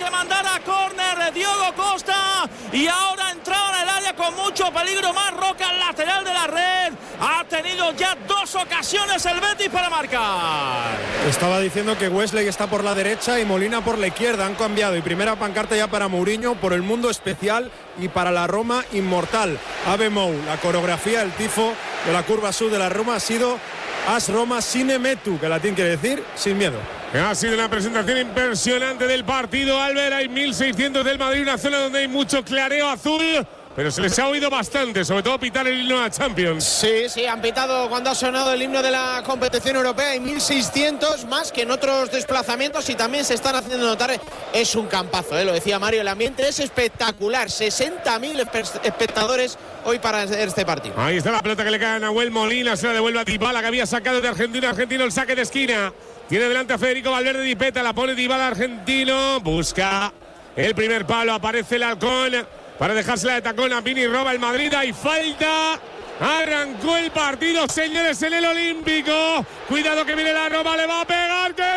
que mandar a córner Diogo Costa y ahora entraba en el área con mucho peligro. Marroca, al lateral de la red. Ha tenido ya 2 ocasiones el Betis para marcar. Estaba diciendo que Wesley está por la derecha y Molina por la izquierda. Han cambiado y primera pancarta ya para Mourinho por el mundo especial y para la Roma inmortal. Ave Mou, la coreografía, el tifo de la curva sur de la Roma ha sido As Roma sine metu, que latín quiere decir sin miedo. Ha sido una presentación impresionante del partido, Albert. Hay 1.600 del Madrid, una zona donde hay mucho clareo azul, pero se les ha oído bastante, sobre todo pitar el himno de la Champions. Sí, han pitado cuando ha sonado el himno de la competición europea. Hay 1.600 más que en otros desplazamientos y también se están haciendo notar. Es un campazo, lo decía Mario, el ambiente es espectacular. 60.000 espectadores hoy para este partido. Ahí está la pelota que le cae a Nahuel Molina, se la devuelve a Dybala, que había sacado de Argentina. Argentino el saque de esquina. Tiene delante a Federico Valverde, Dipeta, la pone Dybala, argentino. Busca el primer palo, aparece el halcón para dejársela de tacón a Vini, roba el Madrid. Hay falta. Arrancó el partido, señores, en el Olímpico. Cuidado que viene la Roma, le va a pegar. ¡Qué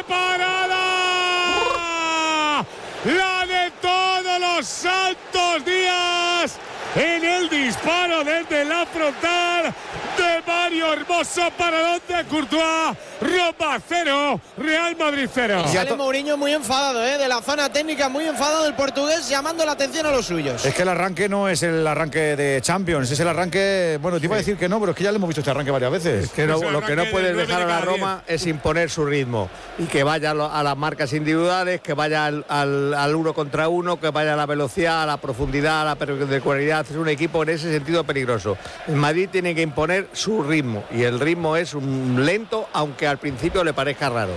parada! La de todos los santos días. En el disparo desde la frontal de Mario Hermoso, para donde Courtois. Roma 0, Real Madrid 0. Y sale Mourinho muy enfadado, de la zona técnica, muy enfadado el portugués, llamando la atención a los suyos. Es que el arranque no es el arranque de Champions, es el arranque, bueno, te iba a decir que no, pero es que ya le hemos visto este arranque varias veces. Es que no, lo que no puedes dejar a la Roma es imponer su ritmo y que vaya a las marcas individuales, que vaya al 1 contra 1, que vaya a la velocidad, a la profundidad, a la perpendicularidad. Es un equipo en ese sentido peligroso. El Madrid tiene que imponer su ritmo y el ritmo es un lento, aunque al principio le parezca raro.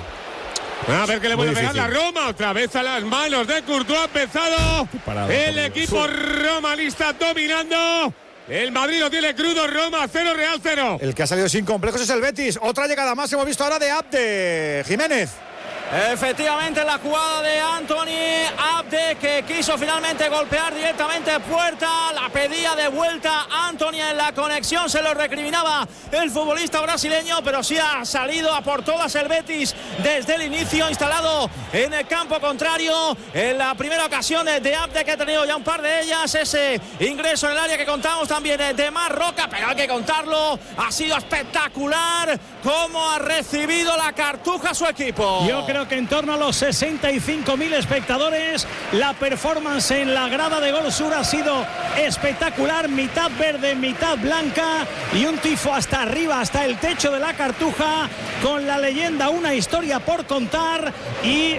A ver qué le puede pegar la Roma. Otra vez a las manos de Courtois. Ha empezado el equipo romanista dominando. El Madrid lo tiene crudo. Roma 0, Real 0. El que ha salido sin complejos es el Betis. Otra llegada más hemos visto ahora de Abde. Jiménez. Efectivamente, la jugada de Anthony Abde, que quiso finalmente golpear directamente puerta. La pedía de vuelta Anthony en la conexión, se lo recriminaba el futbolista brasileño, pero sí ha salido a por todas el Betis desde el inicio, instalado en el campo contrario. En la primera ocasión de Abde, que ha tenido ya un par de ellas, ese ingreso en el área que contamos también de Marroca, pero hay que contarlo, ha sido espectacular cómo ha recibido la cartuja su equipo. Yo creo que en torno a los 65.000 espectadores. La performance en la grada de Gol Sur ha sido espectacular, mitad verde, mitad blanca y un tifo hasta arriba, hasta el techo de la cartuja, con la leyenda Una historia por contar y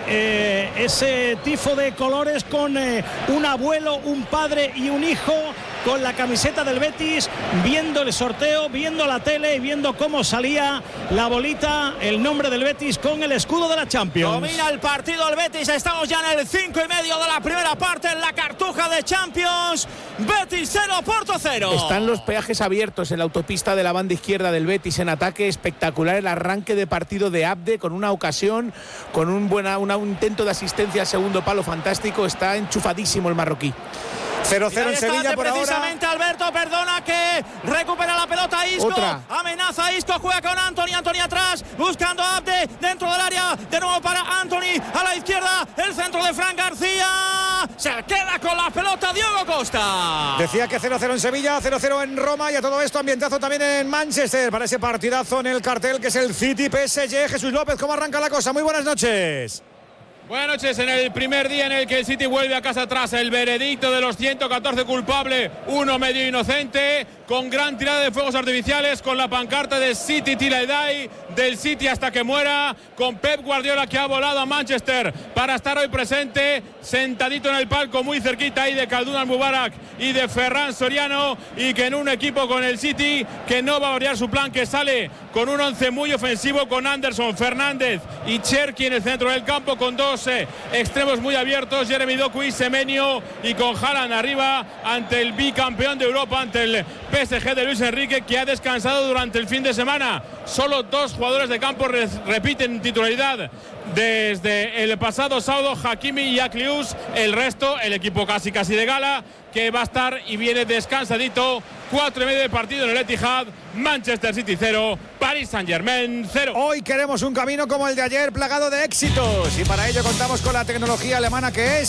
ese tifo de colores con un abuelo, un padre y un hijo con la camiseta del Betis, viendo el sorteo, viendo la tele y viendo cómo salía la bolita, el nombre del Betis con el escudo de la Champions. Domina el partido el Betis, estamos ya en el 5:30 de la primera parte en la cartuja de Champions. Betis 0, Porto 0. Están los peajes abiertos en la autopista de la banda izquierda del Betis en ataque. Espectacular el arranque de partido de Abde, con una ocasión, con un intento de asistencia al segundo palo fantástico. Está enchufadísimo el marroquí. 0-0 en Sevilla por precisamente ahora. Alberto, perdona, que recupera la pelota Isco. Otra. Amenaza a Isco, juega con Anthony atrás, buscando a Abde dentro del área, de nuevo para Anthony, a la izquierda, el centro de Fran García. Se queda con la pelota Diogo Costa. Decía que 0-0 en Sevilla, 0-0 en Roma, y a todo esto ambientazo también en Manchester para ese partidazo en el cartel que es el City PSG. Jesús López, ¿cómo arranca la cosa? Muy buenas noches. Buenas noches. En el primer día en el que el City vuelve a casa atrás, el veredicto de los 114 culpables, uno medio inocente, con gran tirada de fuegos artificiales, con la pancarta de City Till I Die, del City hasta que muera, con Pep Guardiola, que ha volado a Manchester para estar hoy presente, sentadito en el palco muy cerquita ahí de Khaldoun Mubarak y de Ferran Soriano, y que en un equipo con el City que no va a variar su plan, que sale con un once muy ofensivo, con Anderson, Fernández y Cherki en el centro del campo, con dos extremos muy abiertos, Jeremy Doku y Semenyo, y con Haaland arriba ante el bicampeón de Europa, ante el PSG de Luis Enrique, que ha descansado durante el fin de semana. Solo dos jugadores de campo repiten titularidad desde el pasado sábado, Hakimi y Aklius. El resto, el equipo casi de gala, que va a estar y viene descansadito. 4:30 de partido en el Etihad. Manchester City 0, Paris Saint-Germain 0. Hoy queremos un camino como el de ayer, plagado de éxitos, y para ello contamos con la tecnología alemana que es